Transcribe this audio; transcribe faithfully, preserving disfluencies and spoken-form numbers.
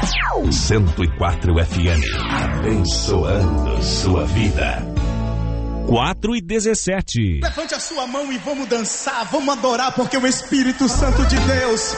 cento e quatro F M, abençoando sua vida. quatro e dezessete. Levante a sua mão e vamos dançar, vamos adorar, porque o Espírito Santo de Deus